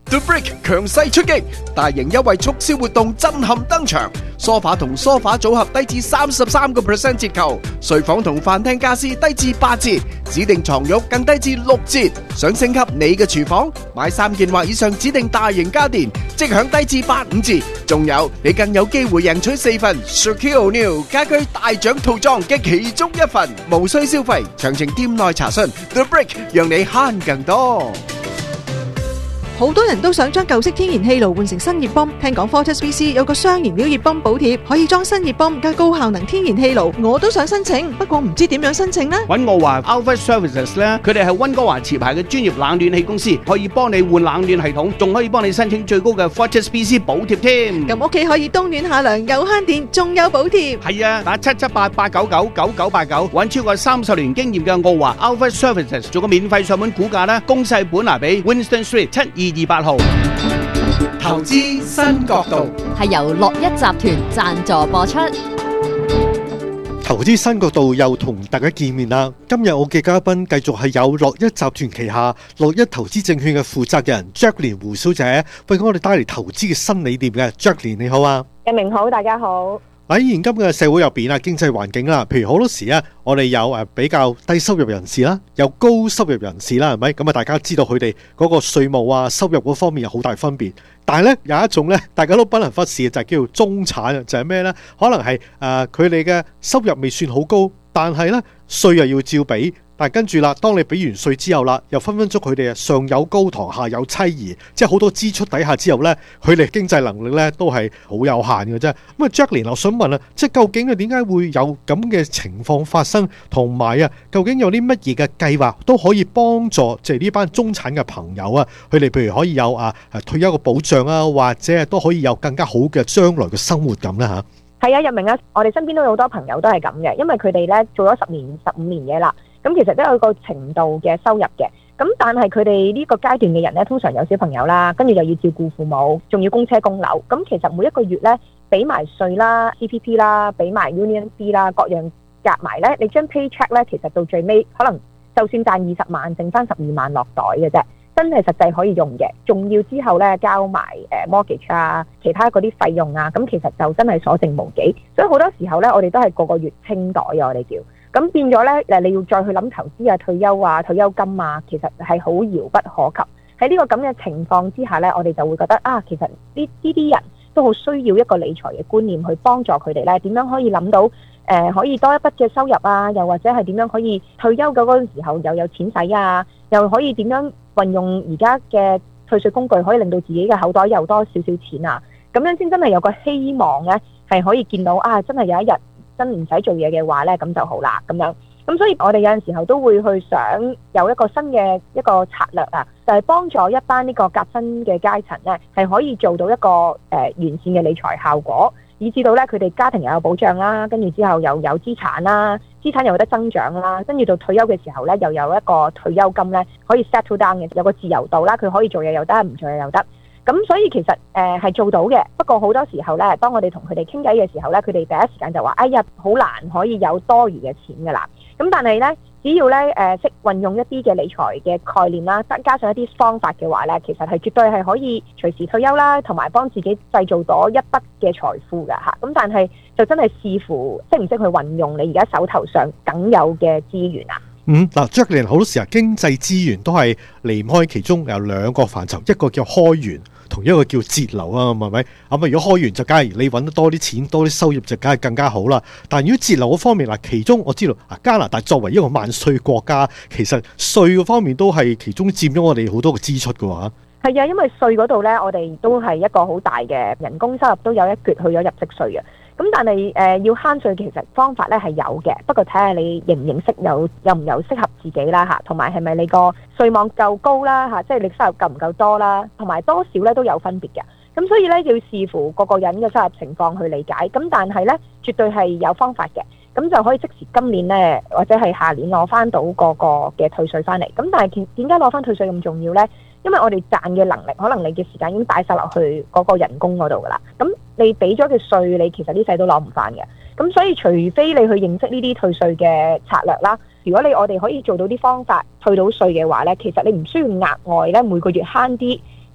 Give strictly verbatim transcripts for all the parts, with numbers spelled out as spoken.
The Brick 強勢出擊，大型優惠促銷活動震撼登場。梳化同梳化組合低至三十三個 percent 折扣，睡房同飯廳家私低至八折，指定床褥更低至六折。想升級你嘅廚房，買三件或以上指定大型家電，即享低至八五折。仲有你更有機會贏取四份 Shaquille O'Neal 家居大獎套裝嘅其中一份，無需消費。詳情店內查詢。The Brick 讓你慳更多。 好多人都想將舊式天然氣爐換成新熱泵，聽講 Fortis B C 有個雙燃料熱泵補貼，可以裝新熱泵加高效能天然氣爐，我都想申請，不過唔知點樣申請呢？ 揾我話 Alpha Services 咧，佢哋係溫哥華持牌嘅專業冷暖氣公司，可以幫你換冷暖系統，仲可以幫你申請最高嘅 Fortis B C 補貼添。 咁屋企可以冬暖夏涼，又慳電，仲有補貼。 係啊，打七七八八九九九九八九，揾超過三十年經驗嘅澳華 Alpha Services 做個免費上門估價啦，攻勢本拿比 Winston Street 七二二八號。 投資新角度係由樂一集團贊助播出。 投資新角度又同大家見面啦。今日我嘅嘉賓繼續係有樂一集團旗下樂一投資證券嘅負責人 Jacqueline 胡小姐，為我哋帶嚟投資嘅新理念嘅。Jacqueline 你好啊。 日明好，大家好。 喺現今嘅社會入邊啊，經濟環境啦，譬如好多時啊，我哋有誒比較低收入人士啦，有高收入人士啦，係咪？咁啊，大家知道佢哋嗰個稅務啊、收入嗰方面有好大分別。但係咧有一種咧，大家都不能忽視嘅就係叫做中產啊，就係咩咧？可能係誒佢哋嘅收入未算好高，但係咧稅又要照俾。但係跟住啦，當你俾完稅之後啦，又分分鐘佢哋啊上有高堂下有妻兒，即係好多支出底下之後咧，佢哋經濟能力咧都係好有限嘅啫。咁啊 Jacqueline，我想問啊，即係究竟啊點解會有咁嘅情況發生，同埋啊究竟有啲乜嘢嘅計劃都可以幫助即係呢班中產嘅朋友啊，佢哋譬如可以有啊退休嘅保障啊，或者都可以有更加好嘅將來嘅生活咁啦嚇。 係啊，日明啊，我哋身邊都有好多朋友都係咁嘅，因為佢哋咧做咗十年、十五年嘢啦。咁其實都有個程度嘅收入嘅，咁但係佢哋呢個階段嘅人咧，通常有小朋友啦，跟住又要照顧父母，仲要供車供樓，咁其實每一個月咧俾埋稅啦、C P P 啦、俾埋 Union Fee 啦，各樣夾埋咧，你張 paycheck 咧，其實到最尾可能就算賺二十萬，剩翻十二萬落袋嘅啫，真係實際可以用嘅，仲要之後咧交埋誒 mortgage 啊，其他嗰啲費用啊，咁其實就真係所剩無幾，所以好多時候咧，我哋都係個個月清袋啊，我哋叫。咁變咗咧，誒你要再去諗投資啊、退休啊、退休金啊，其實係好遙不可及。喺呢個咁嘅情況之下咧，我哋就會覺得啊，其實呢呢啲人都好需要一個理財嘅觀念去幫助佢哋咧，點樣可以諗到誒、呃、可以多一筆嘅收入啊，又或者係點樣可以退休嘅嗰陣時候又有錢使啊，又可以點樣運用而家嘅退稅工具，可以令到自己嘅口袋又多少少錢啊，咁樣先真係有個希望咧，係可以見到啊，真係有一日真唔使做嘢嘅話呢，咁就好啦，咁樣。咁所以我哋有陣時候都會去想有一個新嘅一個策略啊，就係幫助一班呢個夾薪嘅階層呢，係可以做到一個誒完善嘅理財效果，以至到呢佢哋家庭又有保障啦，跟住之後又有資產啦，資產又有得增長啦，跟住到退休嘅時候呢，又有一個退休金呢，可以 settle down 嘅，有個自由度啦，佢可以做嘢又得，唔做嘢又得。咁所以其實誒係、呃、做到嘅，不過好多時候咧，當我哋同佢哋傾偈嘅時候咧，佢哋第一時間就話：哎呀，好難可以有多餘嘅錢㗎啦。咁但係咧，只要咧誒識運用一啲嘅理財嘅概念啦，加加上一啲方法嘅話咧，其實係絕對係可以隨時退休啦，同埋幫自己製造到一筆嘅財富㗎嚇。咁但係就真係視乎識唔識去運用你而家手頭上僅有嘅資源啊。 嗯，嗱 Jacqueline 好多時候經濟資源都係離唔開其中有兩個範疇，一個叫開源，同一個叫節流啊，係咪？咁啊，如果開源就梗係你揾得多啲錢，多啲收入就梗係更加好啦。但係如果節流嗰方面嗱，其中我知道啊，加拿大作為一個萬稅國家，其實稅嗰方面都係其中佔咗我哋好多嘅支出嘅話。 係啊，因為稅嗰度呢，我哋都係一個好大嘅人工收入都有一橛去咗入息稅嘅。咁但係誒、呃、要慳稅，其實方法咧係有嘅，不過睇下你認唔認識有有唔有適合自己啦嚇，同埋係咪你個稅網夠高啦嚇，即係你收入夠唔夠多啦，同埋多少咧都有分別嘅。咁所以咧要視乎個個人嘅收入情況去理解。咁但係咧絕對係有方法嘅，咁就可以即時今年咧或者係下年攞翻到個個嘅退稅翻嚟。咁但係點解攞翻退稅咁重要咧？因為我哋賺嘅能力，可能你嘅時間已經擺晒落去嗰個人工嗰度噶啦。咁你俾咗嘅稅，你其實呢世都攞唔翻嘅。咁所以除非你去認識呢啲退稅嘅策略啦，如果你我哋可以做到啲方法退到稅嘅話呢，其實你唔需要額外呢每個月慳啲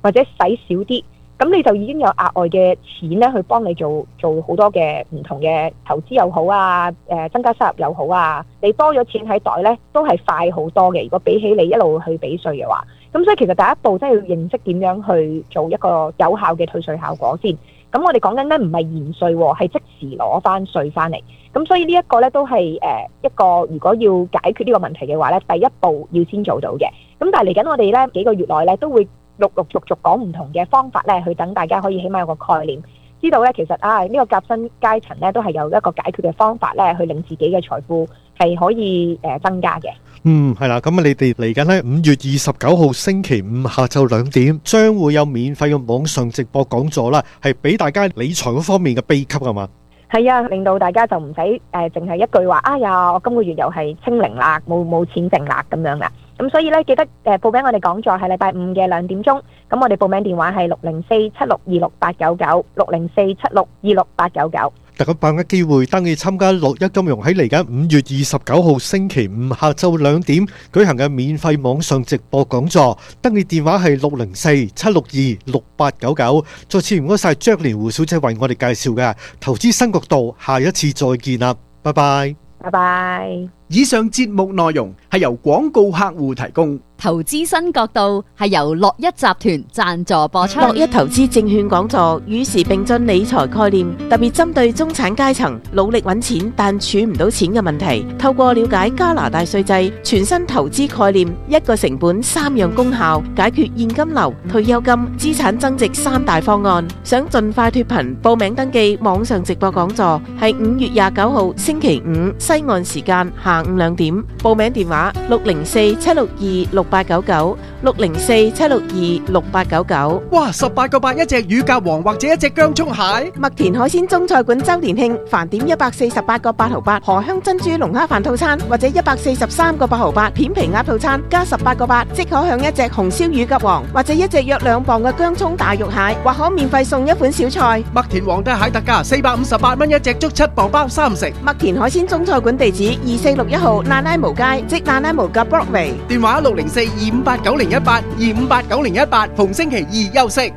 或者使少啲，咁你就已經有額外嘅錢咧去幫你做做好多嘅唔同嘅投資又好啊，誒增加收入又好啊，你多咗錢喺袋咧都係快好多嘅。如果比起你一路去俾稅嘅話，咁所以其實第一步真係要認識點樣去做一個有效嘅退稅效果先。咁我哋講緊咧唔係延稅喎，係即時攞翻稅翻嚟。咁所以呢一個咧都係誒一個如果要解決呢個問題嘅話咧，第一步要先做到嘅。咁但係嚟緊我哋咧幾個月內咧都會陸陸續續講唔同嘅方法咧，去等大家可以起碼有個概念，知道咧其實啊呢個夾薪階層咧都係有一個解決嘅方法咧，去令自己嘅財富係可以誒增加嘅。 嗯，係啦，咁啊，你哋嚟緊咧五月二十九號星期五下晝兩點，將會有免費嘅網上直播講座啦，係俾大家理財嗰方面嘅秘笈係嘛？ 係啊，令到大家就唔使誒淨係一句話，哎呀，我今個月又係清零啦，冇冇錢剩啦咁樣啦。咁所以咧，記得誒報名我哋講座係禮拜五嘅兩點鐘，咁我哋報名電話係六零四七六二六八九九，六零四七六二六八九九。 大家把握機會登記參加六一金融喺嚟緊五月二十九號星期五下晝兩點舉行嘅免費網上直播講座，登記電話係六零四七六二六八九九。再次唔該晒 Jacqueline 胡小姐為我哋介紹嘅投資新角度，下一次再見啦，拜拜。 拜拜。 以上節目內容係由廣告客戶提供。 投資新角度係由樂一集團贊助播出。 樂一投資證券講座與時並進理財概念，特別針對中產階層努力揾錢但儲唔到錢嘅問題，透過了解加拿大稅制、全新投資概念、一個成本三樣功效，解決現金流、退休金、資產增值三大方案。想盡快脫貧，報名登記網上直播講座係五月廿九號星期五西岸時間下午兩點，報名電話六零四七六二六八九九，六零四七六二六八九九。 哇，十八個八一隻乳鴿王或者一隻姜葱蟹。 麥田海鮮中菜館周年慶，飯點一百四十八個八毫八，荷香珍珠龍蝦飯套餐，或者一百四十三個八毫八片皮鴨套餐，加十八個八即可享一隻紅燒乳鴿王，或者一隻約兩磅嘅姜葱大肉蟹，或可免費送一款小菜。 麥田皇帝蟹特價四百五十八蚊一隻，足七磅包三食。 麥田海鮮中菜館地址二四六一號那拉無街，即那拉無嘅 Broadway。 電話六零四二五八九零一八二五八九零一八，逢星期二休息。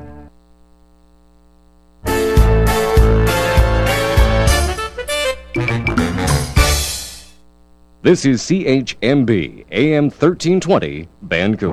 This is C H M B A M thirteen twenty Vancouver。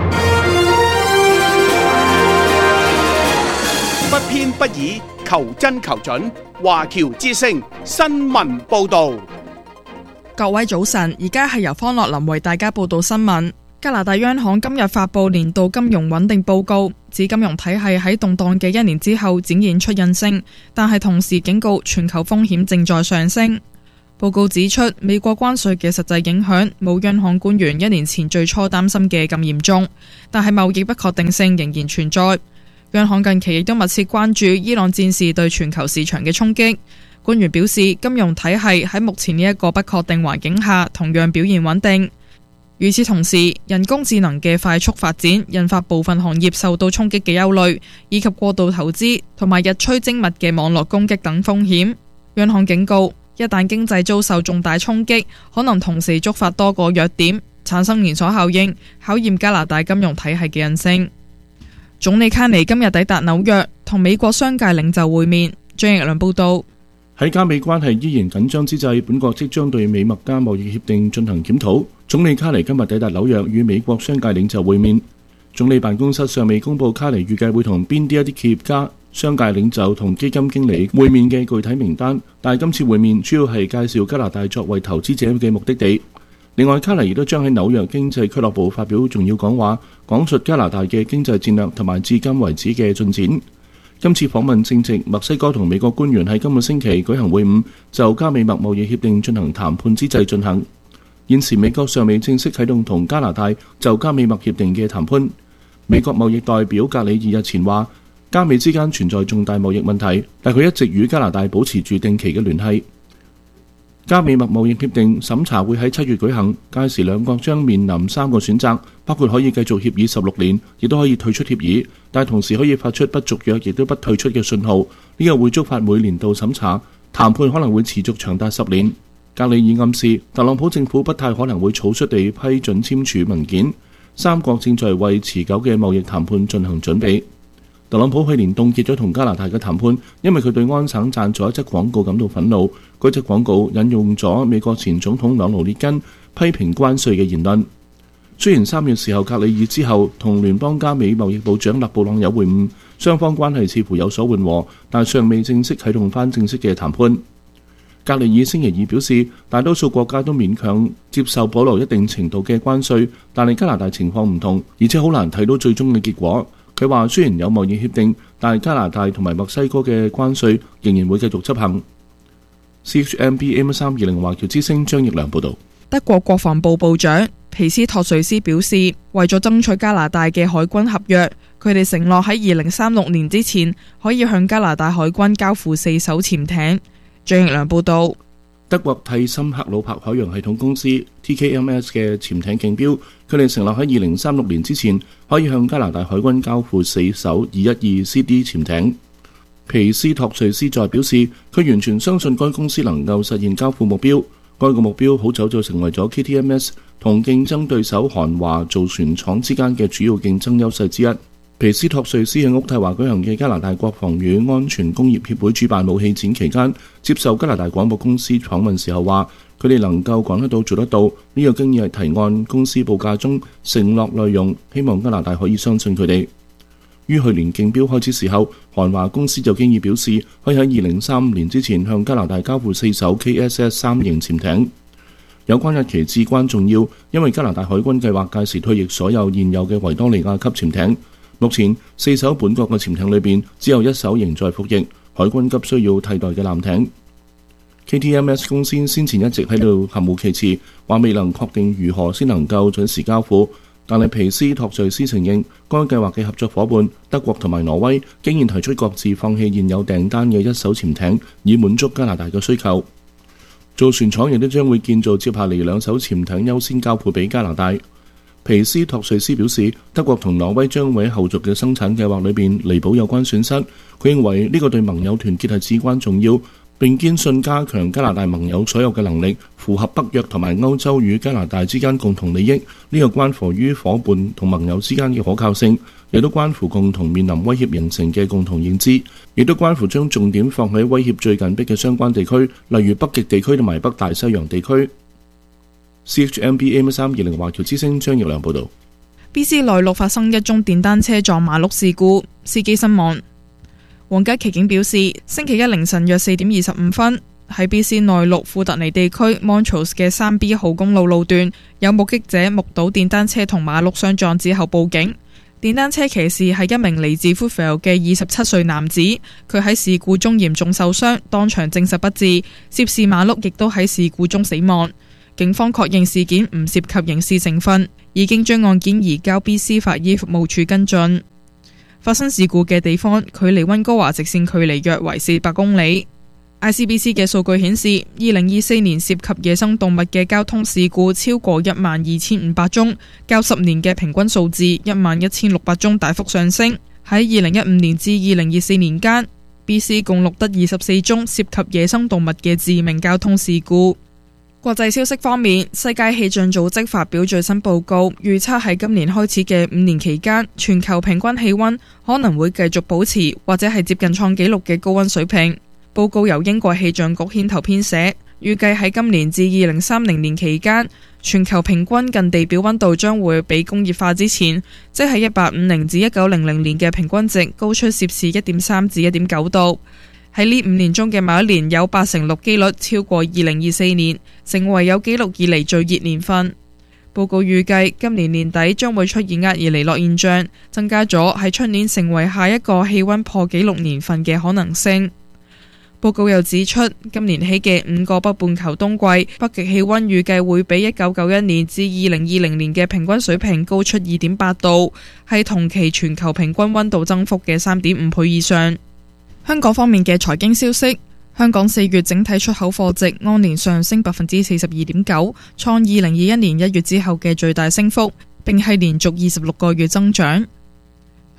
不偏不倚，求真求準。華僑之聲新聞報導。 各位早晨，而家係由方樂林為大家報道新聞。加拿大央行今日發佈年度金融穩定報告，指金融體系喺動盪嘅一年之後展現出韌性，但係同時警告全球風險正在上升。報告指出，美國關稅嘅實際影響冇央行官員一年前最初擔心嘅咁嚴重，但係貿易不確定性仍然存在。央行近期亦都密切關注伊朗戰事對全球市場嘅衝擊。官員表示，金融體系喺目前呢一個不確定環境下同樣表現穩定。與此同時，人工智能嘅快速發展引發部分行業受到衝擊嘅憂慮，以及過度投資同埋日趨精密嘅網絡攻擊等風險。央行警告，一旦經濟遭受重大衝擊，可能同時觸發多個弱點，產生連鎖效應，考驗加拿大金融體系嘅韌性。總理卡尼今日抵達紐約，同美國商界領袖會面。張奕良報道。 喺加美關係依然緊張之際，本國即將對美墨加貿易協定進行檢討。總理卡尼今日抵達紐約，與美國商界領袖會面。總理辦公室尚未公布卡尼預計會同邊啲一啲企業家、商界領袖同基金經理會面嘅具體名單，但係今次會面主要係介紹加拿大作為投資者嘅目的地。另外，卡尼亦都將喺紐約經濟俱樂部發表重要講話，講述加拿大嘅經濟戰略同埋至今為止嘅進展。今次訪問正值墨西哥同美國官員喺今個星期舉行會晤，就加美墨貿易協定進行談判之際進行。現時美國尚未正式啟動同加拿大就加美墨協定嘅談判。美國貿易代表格里爾日前話，加美之間存在重大貿易問題，但佢一直與加拿大保持住定期嘅聯繫。加美墨貿易協定審查會喺七月舉行，屆時兩國將面臨三個選擇，包括可以繼續協議十六年，亦都可以退出協議，但同時可以發出不續約亦都不退出嘅信號。呢個會觸發每年度審查，談判可能會持續長達十年。格里爾暗示特朗普政府不太可能會草率地批准簽署文件。 三國正在為持久嘅貿易談判進行準備。特朗普去年凍結咗同加拿大嘅談判，因為佢對安省贊助一則廣告感到憤怒。嗰則廣告引用咗美國前總統朗奴列根批評關稅嘅言論。雖然三月時候格里爾之後同聯邦加美貿易部長勒布朗有會晤，雙方關係似乎有所緩和，但尚未正式啟動翻正式嘅談判。格里爾星期二表示，大多數國家都勉強接受保留一定程度嘅關稅，但係加拿大情況唔同，而且好難睇到最終嘅結果。佢話雖然有貿易協定，但係加拿大同埋墨西哥嘅關稅仍然會繼續執行。C H M B A M 三二零華僑之聲張奕良報導。 德國國防部部長皮斯托瑞斯表示，為咗爭取加拿大嘅海軍合約，佢哋承諾喺二零三六年之前可以向加拿大海軍交付四艘潛艇。張奕良報導。 德國蒂森克魯柏海洋系統公司 T K M S 嘅潛艇競標，佢哋承諾喺二零三六年之前可以向加拿大海軍交付四艘二一二 C D 潛艇。皮斯托瑞斯再表示，佢完全相信該公司能夠實現交付目標。該個目標好早就成為咗 K T M S 同競爭對手韓華造船廠之間嘅主要競爭優勢之一。皮斯托瑞斯喺渥太華舉行嘅加拿大國防與安全工業協會主辦武器展期間，接受加拿大廣播公司訪問時候話，佢哋能夠講得到做得到，呢、這個經已係提案公司報價中承諾內容，希望加拿大可以相信佢哋。於去年競標開始時候，韓華公司就經已表示可以喺二零三五年之前向加拿大交付四艘 K S S 三型潛艇。有關日期至關重要，因為加拿大海軍計劃屆時退役所有現有嘅維多利亞級潛艇。目前四艘本國嘅潛艇裏邊，只有一艘仍在服役，海軍急需要替代嘅艦艇。K T M S 公司先前一直喺度含糊其辭，話未能確定如何先能夠準時交付。但係皮斯托瑞斯承認，該計劃嘅合作伙伴德國同埋挪威竟然提出各自放棄現有訂單嘅一艘潛艇，以滿足加拿大嘅需求。造船廠亦都將會建造接下嚟兩艘潛艇，優先交付俾加拿大。皮斯托瑞斯表示，德國同挪威將會喺後續嘅生產計劃裏邊彌補有關損失。佢認為呢個對盟友團結係至關重要，並堅信加強加拿大盟友所有嘅能力，符合北約同埋歐洲與加拿大之間共同利益。呢個關乎於伙伴同盟友之間嘅可靠性，亦都關乎共同面臨威脅形成嘅共同認知，亦都關乎將重點放喺威脅最緊迫嘅相關地區，例如北極地區同埋北大西洋地區。C H M B A M 三二零華僑之聲張奕良報導。 B C 內陸發生一宗電單車撞馬碌事故，司機身亡。皇家騎警表示，星期一凌晨約四點二十五分，喺 B C 內陸富特尼地區 Montrose 嘅三 B 號公路路段，有目擊者目睹電單車同馬碌相撞之後報警。電單車騎士係一名嚟自 Foothill 嘅二十七歲男子，佢喺事故中嚴重受傷，當場證實不治，涉事馬碌亦都喺事故中死亡。警方確認事件唔涉及刑事成分，已經將案件移交 B C 法醫服務處跟進。發生事故嘅地方距離溫哥華直線距離約為四百公里。I C B C 嘅數據顯示，二零二四年涉及野生動物嘅交通事故超過一萬二千五百宗，較十年嘅平均數字一萬一千六百宗大幅上升。喺二零一五年至二零二四年間， B C 共錄得二十四宗涉及野生動物嘅致命交通事故。國際消息方面，世界氣象組織發表最新報告，預測喺今年開始嘅五年期間，全球平均氣溫可能會繼續保持或者係接近創紀錄嘅高溫水平。報告由英國氣象局牽頭編寫，預計喺今年至二零三零年期間，全球平均近地表溫度將會比工業化之前，即係一八五零至一九零零年嘅平均值高出攝氏一點三至一點九度。喺呢五年中嘅某一年，有八成六機率超過二零二四年，成為有紀錄以嚟最熱年份。報告預計今年年底將會出現厄爾尼諾現象，增加咗喺出年成為下一個氣溫破紀錄年份嘅可能性。報告又指出，今年起嘅五個北半球冬季，北極氣溫預計會比一九九一年至二零二零年嘅平均水平高出二點八度，係同期全球平均溫度增幅嘅三點五倍以上。香港方面嘅財經消息，香港四月整體出口貨值按年上升百分之四十二點九，創二零二一年一月之後嘅最大升幅，並係連續二十六個月增長。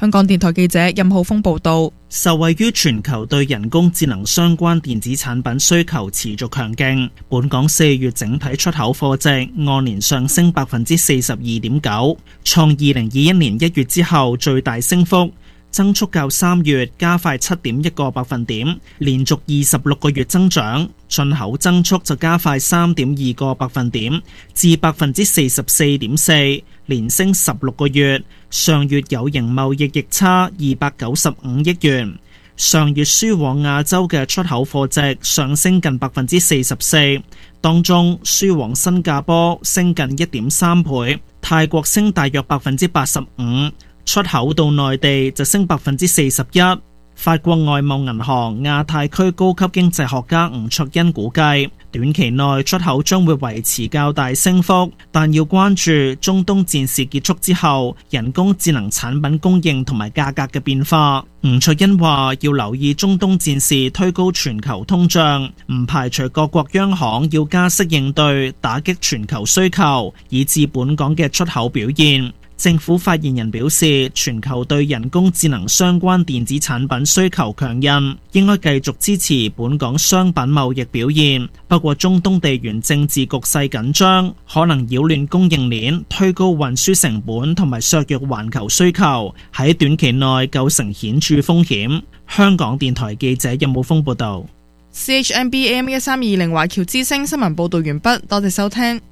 香港電台記者任浩峰報道。 受惠於全球對人工智能相關電子產品需求持續強勁，本港四月整體出口貨值按年上升百分之四十二點九，創二零二一年一月之後最大升幅，增速較三月加快七點一個百分點，連續二十六個月增長。進口增速就加快三點二個百分點，至百分之四十四點四，連升十六個月。上月有形貿易逆差二百九十五億元。上月輸往亞洲嘅出口貨值上升近百分之四十四，當中輸往新加坡升近一點三倍，泰國升大約百分之八十五，出口到內地就升百分之四十一。法國外貿銀行亞太區高級經濟學家吳卓恩估計，短期內出口將會維持較大升幅，但要關注中東戰事結束之後人工智能產品供應同埋價格嘅變化。吳卓恩話要留意中東戰事推高全球通脹，唔排除各國央行要加息應對，打擊全球需求，以致本港嘅出口表現。政府發言人表示，全球對人工智能相關電子產品需求強韌，應該繼續支持本港商品貿易表現。不過，中東地緣政治局勢緊張，可能擾亂供應鏈，推高運輸成本同埋削弱環球需求，喺短期內構成顯著風險。香港電台記者任武峰報道。 C H N B A M 一三二零華僑之聲新聞報道完畢，多謝收聽。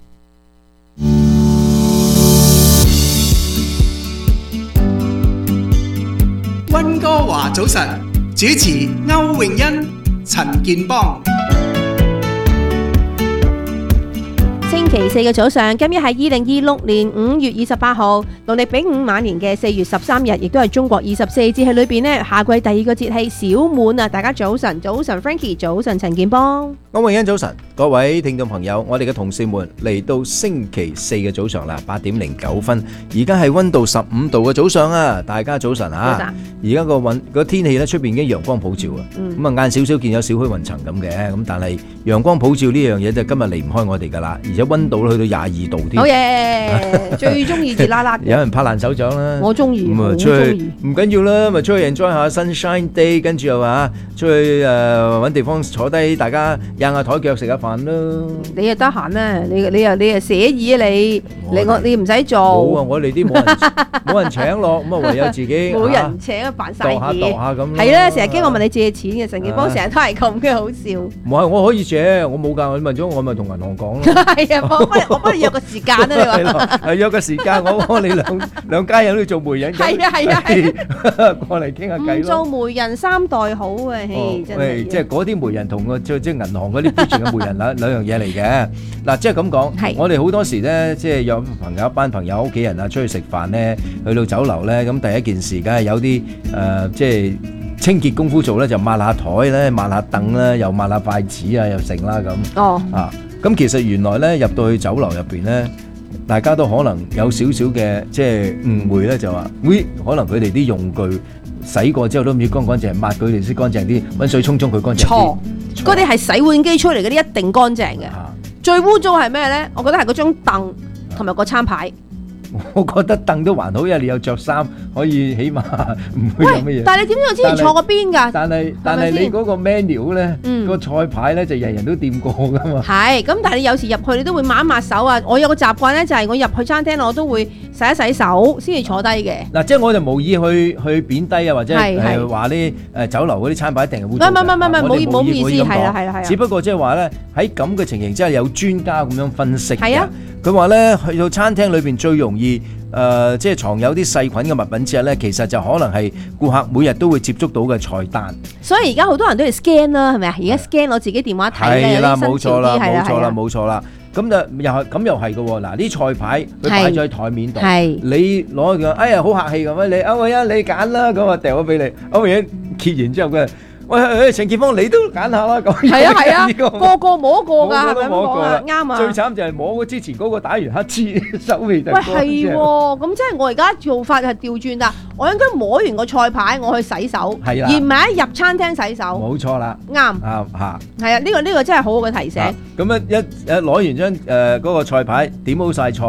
溫哥華早晨，主持歐詠欣、陳健邦。 星期四嘅早上，今日係二零二六年五月二十八號，農曆丙午晚年嘅四月十三日，亦都係中國二十四節氣裏邊呢夏季第二個節氣小滿啊！大家早晨，早晨 Frankie， 早晨陳健邦， 歐詠欣早晨，各位聽眾朋友，我哋嘅同事們嚟到星期四嘅早上啦，八點零九分，而家係溫度十五度嘅早上啊！大家早晨啊！而家個雲個天氣咧，出邊已經陽光普照啊！咁啊晏少少見有少許雲層咁嘅，咁但係陽光普照呢樣嘢就今日離唔開我哋噶啦，而且溫度去到廿二度添。 好嘢，最中意熱辣辣。 有人拍爛手掌啦， 我中意， 咁啊出去唔緊要啦，咪出去 enjoy 下 sunshine day， 跟住又話出去誒揾地方坐低，大家掗下台腳食下飯咯。你又得閒啦，你你又你又寫意啊你，你我你唔使做。冇啊，我哋啲冇人冇人請落，咁啊唯有自己冇人請啊，扮晒嘢。度下度下咁。係啦，成日驚我問你借錢嘅，陳健邦成日都係咁嘅，好笑。唔係，我可以借，我冇㗎，你問咗我咪同銀行講咯。係啊，我幫你我幫你約個時間啊，你話。係約個時間，我幫你兩兩家人都做媒人。係啊係啊係。過嚟傾下偈咯。做媒人三代好啊，嘿真係。即係嗰啲媒人同個即即銀行嗰啲 budget 嘅媒人兩兩樣嘢嚟嘅。嗱，即係咁講，我哋好多時咧，即係有朋友一班朋友屋企人啊，出去食飯咧，去到酒樓咧，咁第一件事梗係有啲誒，即係清潔功夫做咧，就抹下台咧，抹下凳啦，又抹下筷子啊，又剩啦咁。哦。啊，咁其實原來咧入到去酒樓入邊咧，大家都可能有少少嘅即係誤會咧，就話，喂，可能佢哋啲用具洗過之後都唔知乾唔乾淨，抹佢哋先乾淨啲，揾水沖沖佢乾淨啲。錯，嗰啲係洗碗機出嚟嗰啲一定乾淨嘅。最污糟係咩咧？我覺得係嗰張凳同埋個餐牌。我覺得凳都還好，因為你有着衫，可以起碼唔會有乜嘢。但係你點知我之前坐過邊㗎？但係但係你嗰個 menu 咧，個菜牌咧就人人都掂過㗎嘛。係，咁但係你有時入去你都會抹一抹手啊。我有個習慣咧，就係我入去餐廳我都會洗一洗手先至坐低嘅。嗱，即係我就無意去去貶低啊，或者係話啲誒酒樓嗰啲餐牌一定係污糟嘅。唔唔唔唔唔，冇冇意思，係啦係啦係啦。只不過即係話咧，喺咁嘅情形之下，有專家咁樣分析嘅。係啊。佢話咧，去到餐廳裏邊最容易誒、呃，即係藏有啲細菌嘅物品之一咧，其實就可能係顧客每日都會接觸到嘅菜單。所以而家好多人都係 scan 啦，係咪啊？而家 scan 攞自己電話睇咧，有啲新潮啲，係啦，冇錯啦，冇錯啦。咁就又係咁又係嘅喎。嗱，啲菜牌佢擺咗喺台面度，你攞佢，哎呀好客氣咁樣，你歐詠欣你揀啦，咁啊掉咗俾你。歐詠欣揭完之後佢。喂喂，陳健邦你都揀下啦，咁係啊係啊，個個摸過㗎，係咪咁講啊？啱啊！最慘就係摸過之前嗰個打完乞嗤，手尾就乾淨。喂係喎，咁即係我而家做法係調轉啦，我應該摸完個菜牌，我去洗手，而唔係一入餐廳洗手。冇錯啦，啱啊嚇。係啊，呢個呢個真係好好嘅提醒。咁啊一一攞完張誒嗰個菜牌，點好曬菜啦。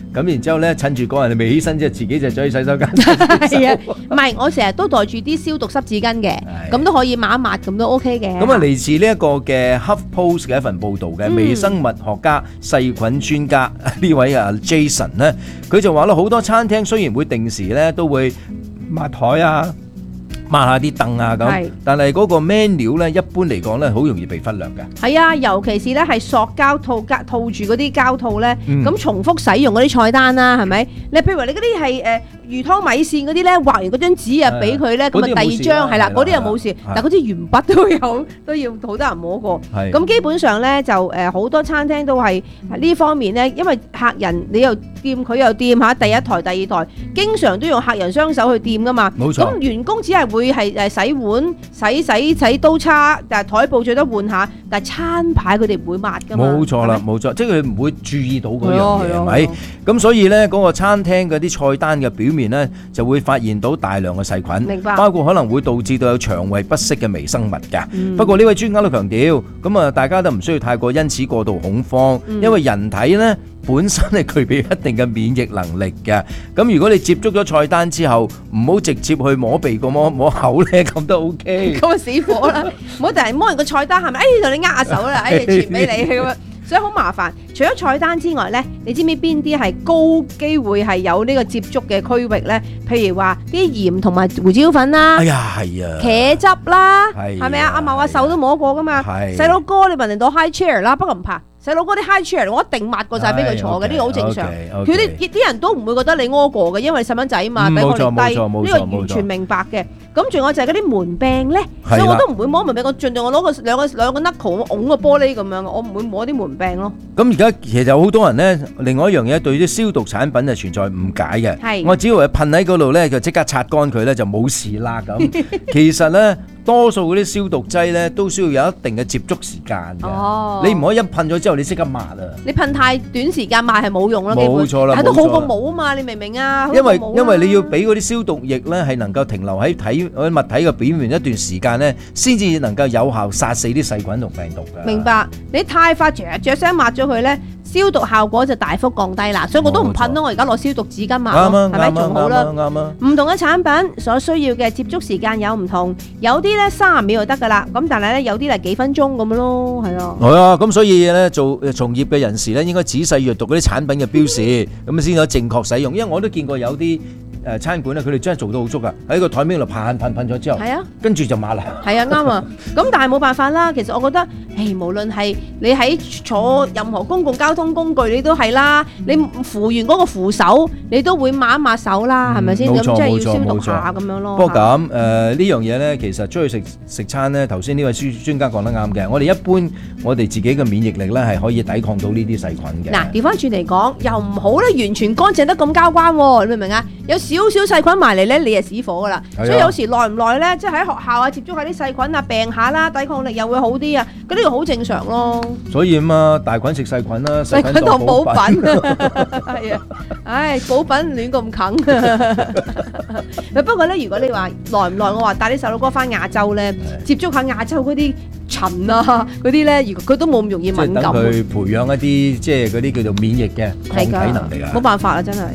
咁然之後咧趁住個人未起身之後，自己就走去洗手間。 係啊，唔係我成日都袋住啲消毒濕紙巾嘅，咁都可以抹一抹，咁都 OK 嘅。 咁啊，嚟自呢一個嘅 HuffPost 嘅一份報導嘅微生物學家、細菌專家呢位啊 Jason 咧，佢就話啦，好多餐廳雖然會定時咧都會抹台啊、抹下啲凳啊咁，但係嗰個 menu 咧一般嚟講咧好容易被忽略嘅。 係啊，尤其是咧係塑膠套夾套住嗰啲膠套咧，咁、 嗯、 重複使用嗰啲菜單啦，係咪？你譬如話你嗰啲係誒魚湯米線嗰啲咧，畫完嗰張紙啊俾佢咧，咁啊第二張係啦，嗰啲又冇事，但係嗰啲鉛筆都有都要好多人摸過。咁基本上咧就誒好、呃、多餐廳都係呢方面咧，因為客人你又掂佢又掂嚇，第一台第二台，經常都用客人雙手去掂噶嘛。冇錯。咁員工只係會係誒洗碗、洗洗洗刀叉，但係台布最多換下，但係餐牌佢哋唔會抹噶嘛。冇錯啦，冇錯，即係佢唔會注意到嗰樣嘢係咪？咁所以咧嗰個餐廳嗰啲菜單嘅表面咧就會發現到大量嘅細菌， 明白， 包括可能會導致到有腸胃不適嘅微生物㗎。 嗯、 不過呢位專家都強調，咁啊大家都唔需要太過因此過度恐慌， 嗯、 因為人體咧本身係具備一定嘅免疫能力嘅。咁如果你接觸咗菜單之後，唔好直接去摸鼻哥摸摸口咧，咁都 OK。 咁啊死火啦！唔好突然摸完個菜單係咪？哎，同你握下手啦，哎，傳俾你咁啊！所以好麻煩。除咗菜單之外咧，你知唔知邊啲係高機會係有呢個接觸嘅區域咧？譬如話啲鹽同埋胡椒粉啦， 哎呀係啊， 茄汁啦， 係係咪啊？阿茂阿手都摸過噶嘛。細佬哥你問人到 high chair 啦，不過唔怕。細佬哥啲 high chair 我一定抹過晒俾佢坐嘅，呢個好正常。佢啲啲人都唔會覺得你屙過嘅，因為細蚊仔嘛，比我哋低，呢個完全明白嘅。咁仲有就係嗰啲門柄咧，所以我都唔會摸門柄，我盡量我攞個兩個兩個 knuckle 我拱個玻璃咁樣，我唔會摸啲門柄咯。 咁而家其實有好多人咧，另外一樣嘢對啲消毒產品係存在誤解嘅。 係我只要係噴喺嗰度咧，就即刻擦乾佢咧，就冇事啦咁。其實咧，多數嗰啲消毒劑咧都需要有一定嘅接觸時間嘅。哦，你唔可以一噴咗之後你即刻抹啊！ 你噴太短時間抹係冇用咯， 冇錯啦， 但係都好過冇啊嘛，你明唔明啊？ 因為因為你要俾嗰啲消毒液咧係能夠停留喺體嗰啲物體嘅表面一段時間咧，先至能夠有效殺死啲細菌同病毒㗎。 明白？你太快嚼嚼聲抹咗佢咧，消毒效果就大幅降低啦，所以我都唔噴咯，我而家攞消毒紙巾抹咯，係咪仲好啦？ 啱啊！ 唔同嘅產品所需要嘅接觸時間有唔同，有啲咧三十秒就得噶啦，咁但係咧有啲係幾分鐘咁樣咯，係啊。 係啊，咁所以咧做從業嘅人士咧應該仔細閱讀嗰啲產品嘅標示，咁先可以正確使用。因為我都見過有啲誒餐館咧，佢哋真係做到好足噶，喺個台面度噴噴噴咗之後，係啊，跟住就抹啦。 係啊，啱啊。咁但係冇辦法啦，其實我覺得，誒無論係你喺坐任何公共交通工具，你都係啦，你扶完嗰個扶手，你都會抹一抹手啦，係咪先？咁即係要消毒下咁樣咯。 不過咁誒呢樣嘢咧，其實出去食食餐咧，頭先呢位專專家講得啱嘅。我哋一般我哋自己嘅免疫力咧係可以抵抗到呢啲細菌嘅。 嗱，調翻轉嚟講，又唔好咧，完全乾淨得咁交關喎，你明唔明啊？有少少細菌埋嚟咧，你就死火噶啦。所以有時耐唔耐咧，即係喺學校啊接觸下啲細菌啊，病下啦，抵抗力又會好啲啊。咁呢個好正常咯。 所以啊嘛，大菌食細菌啦， 細菌當補品。係啊，唉，補品亂咁啃。不過咧，如果你話耐唔耐，我話帶啲細路哥翻亞洲咧，接觸下亞洲嗰啲塵啊，嗰啲咧，如果佢都冇咁容易敏感。 即係等佢培養一啲即係嗰啲叫做免疫嘅抗體能力啊。 冇辦法啦，真係。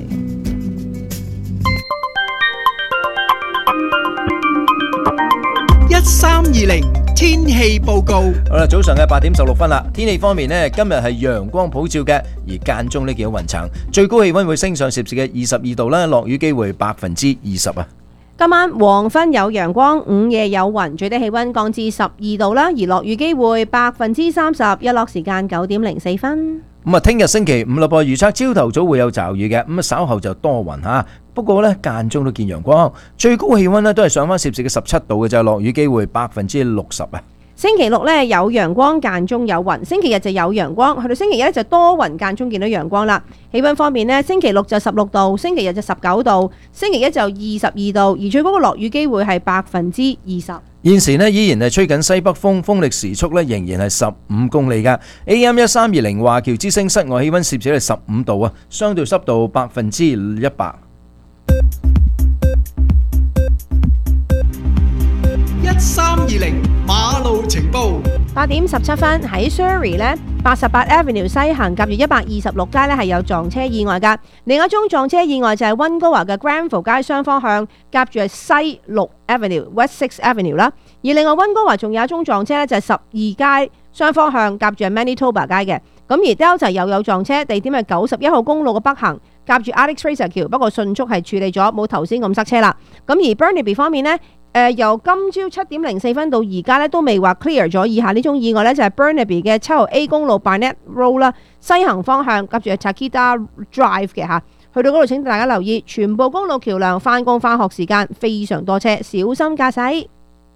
一三二零天氣報告。 好啦，早上嘅八點十六分啦。天氣方面呢，今日係陽光普照嘅，而間中呢見到雲層，最高氣溫會升上攝氏嘅二十二度啦，落雨機會百分之二十啊。 今晚黃昏有陽光，午夜有雲，最低氣溫降至十二度啦，而落雨機會百分之三十，日落時間九點零四分。 咁啊，聽日星期五啦噃，預測朝頭早會有驟雨嘅，咁啊稍後就多雲吓。不過咧間中都見陽光，最高氣溫咧都係上翻攝氏嘅十七度嘅，就係落雨機會百分之六十啊。 星期六咧有陽光，間中有雲；星期日就有陽光，去到星期一咧就多雲，間中見到陽光啦。氣溫方面呢，星期六就十六度，星期日就十九度，星期一就二十二度，而最高嘅落雨機會係百分之二十。 現時呢依然係吹緊西北風，風力時速咧仍然係十五公里噶。A M 一三二零華僑之聲室外氣溫攝氏係十五度啊，相對濕度百分之一百。 一三二零馬路情報。 八八點十七分喺 Surrey 咧，八十八 Avenue 西行夾住一百二十六街咧係有撞車意外㗎。另一宗撞車意外就係溫哥華嘅 Granville 街雙方向夾住係西六 Avenue West Six Avenue 啦。而另外溫哥華仲有一宗撞車咧就係十二街雙方向夾住係 Manitoba 街嘅。咁而 Delta 又有撞車，地點係九十一號公路嘅北行夾住 Alex Fraser 橋，不過迅速係處理咗，冇頭先咁塞車啦。咁而 Burnaby 方面呢，誒、呃、由今朝七點零四分到而家咧都未話 clear 咗以下呢宗意外咧，就係、是、Burnaby 嘅七號 A 公路 Barnett Road 啦，西行方向夾住係 Takeda Drive 嘅嚇。去到嗰度請大家留意，全部公路橋梁翻工翻學時間非常多車，小心駕駛。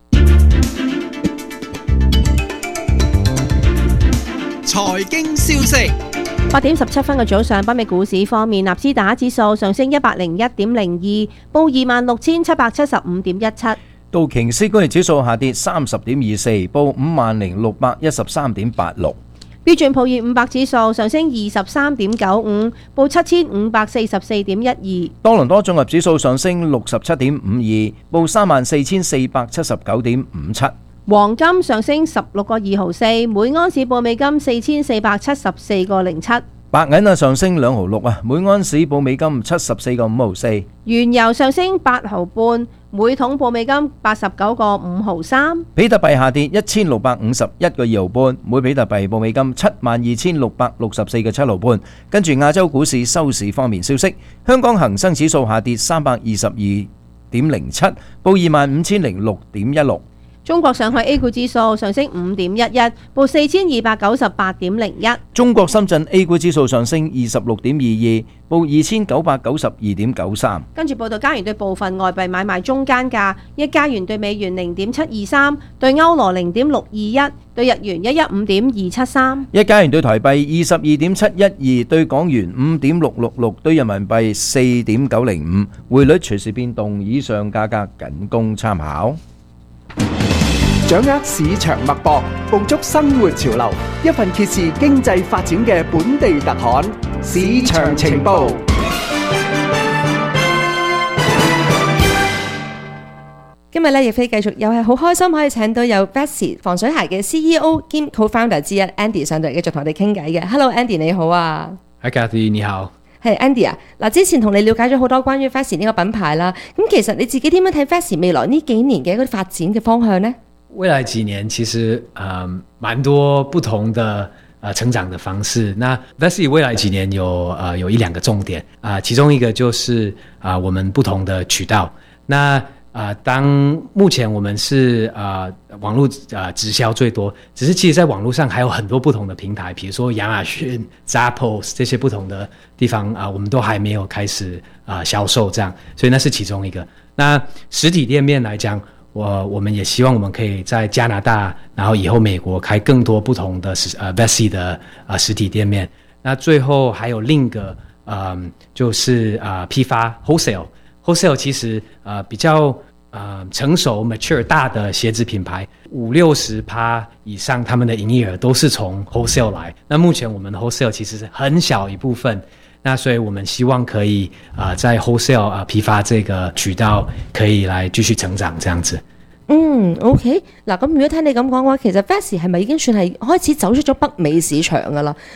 財經消息。 八點十七分嘅早上，北美股市方面，納斯達克指數上升一百零一點零二，報二萬六千七百七十五點一七。 道瓊斯工業指數下跌三十點二四，報五萬零六百一十三點八六。 標準普爾五百指數上升二十三點九五，報七千五百四十四點一二。 多倫多綜合指數上升六十七點五二，報三萬四千四百七十九點五七。 黃金上升十六個二毫四，每安士報美金四千四百七十四個零七。 白銀啊上升兩毫六啊，每安士報美金七十四個五毫四。 原油上升八毫半，每桶報美金八十九個五毫三。 比特幣下跌一千六百五十一個二毫半，每比特幣報美金七萬二千六百六十四個七毫半。跟住亞洲股市收市方面消息，香港恒生指數下跌三百二十二點零七，報二萬五千零六點一六。 中國上海 A 股指數上升五點一一，報四千二百九十八點零一。 中國深圳 A 股指數上升二十六點二二，報二千九百九十二點九三。 跟住報道加元對部分外幣買賣中間價：一加元對美元零點七二三，對歐羅零點六二一，對日元一一五點二七三。 一加元對台幣二十二點七一二，對港元五點六六六，對人民幣四點九零五。匯率隨時變動，以上價格僅供參考。 掌握市場脈搏，捕捉生活潮流，一份揭示經濟發展嘅本地特刊，市場情報。 今日咧，亦飛繼續又係好開心可以請到有 Vessi 防水鞋嘅 C E O 兼 Co-founder 之一 Andy 上到嚟，繼續同我哋傾偈嘅。Hello Andy 你好啊。 Hi Cathy 你好。 係 Andy 啊，嗱之前同你了解咗好多關於 Vessi 呢個品牌啦，咁其實你自己點樣睇 Vessi 未來呢幾年嘅一個發展嘅方向呢？ 未來幾年其實呃蠻多不同的呃成長的方式。那 Vessi 未來幾年有呃有一兩個重點啊、呃，其中一個就是啊、呃、我們不同的渠道。那啊、呃，當目前我們是啊、呃、網絡啊、呃、直銷最多，只是其實在網絡上還有很多不同的平台，比如說亞馬遜、Zappos 這些不同的地方啊、呃，我們都還沒有開始啊、呃、銷售這樣，所以那是其中一個。那實體店面來講，我我們也希望我們可以在加拿大，然後以後美國開更多不同的實呃 Vessi 的啊、呃、實體店面。那最後還有另一個呃就是啊、呃、批發 wholesale wholesale 其實呃比較呃成熟 mature 大的鞋子品牌五六十趴以上，他們的營業額都是從 wholesale 來。那目前我們的 wholesale 其實是很小一部分。那所以我們希望可以啊、呃，在 wholesale 啊、呃、批發這個渠道可以來繼續成長，這樣子。 嗯 ，OK， 嗱咁如果聽你咁講嘅話，其實 Vessi 係咪已經算係開始走出咗北美市場噶啦？